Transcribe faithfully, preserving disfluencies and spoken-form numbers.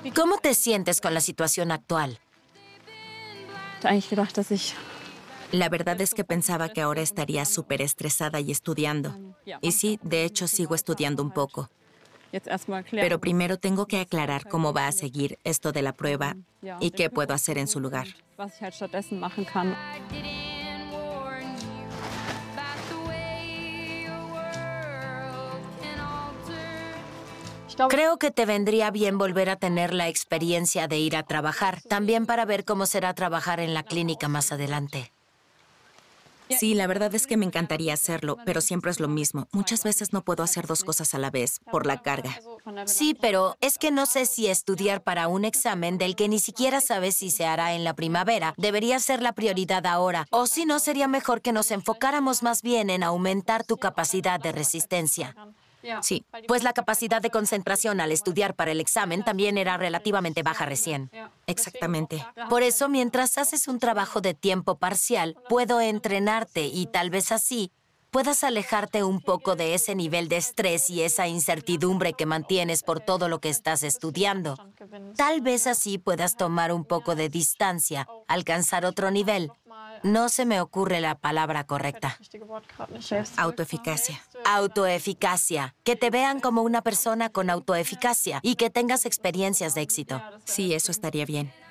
¿Cómo te sientes con la situación actual? La verdad es que pensaba que ahora estaría súper estresada y estudiando. Y sí, de hecho sigo estudiando un poco. Pero primero tengo que aclarar cómo va a seguir esto de la prueba y qué puedo hacer en su lugar. Creo que te vendría bien volver a tener la experiencia de ir a trabajar, también para ver cómo será trabajar en la clínica más adelante. Sí, la verdad es que me encantaría hacerlo, pero siempre es lo mismo. Muchas veces no puedo hacer dos cosas a la vez, por la carga. Sí, pero es que no sé si estudiar para un examen del que ni siquiera sabes si se hará en la primavera debería ser la prioridad ahora, o si no, sería mejor que nos enfocáramos más bien en aumentar tu capacidad de resistencia. Sí, Pues la capacidad de concentración al estudiar para el examen también era relativamente baja recién. exactamente. Por eso, mientras haces un trabajo de tiempo parcial, puedo entrenarte y tal vez así puedas alejarte un poco de ese nivel de estrés y esa incertidumbre que mantienes por todo lo que estás estudiando. Tal vez así puedas tomar un poco de distancia, alcanzar otro nivel. No se me ocurre la palabra correcta. Autoeficacia. Autoeficacia. Que te vean como una persona con autoeficacia y que tengas experiencias de éxito. Sí, eso estaría bien.